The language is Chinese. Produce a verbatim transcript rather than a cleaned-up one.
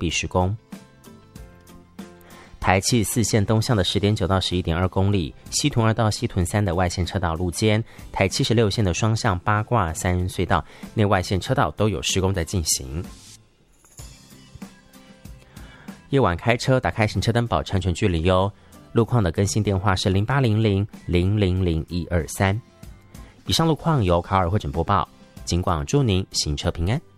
闭施工。台七四线东向的 十点九到十一点二公里，西屯二到西屯三的外线车道路肩，台七十六线的双向八卦三人隧道内外线车道都有施工在进行。夜晚开车打开行车灯保持安全距离哟。路况的更新电话是零八零零零零零一二三。以上路况由卡尔会诊播报，警广祝您行车平安。